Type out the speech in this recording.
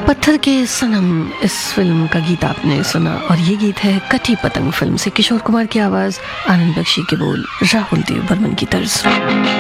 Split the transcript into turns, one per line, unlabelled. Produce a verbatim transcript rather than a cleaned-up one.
पत्थर के सनम इस फिल्म का गीत आपने सुना और ये गीत है कटी पतंग फिल्म से। किशोर कुमार की आवाज, आनंद बख्शी के बोल, राहुल देव बर्मन की तर्ज।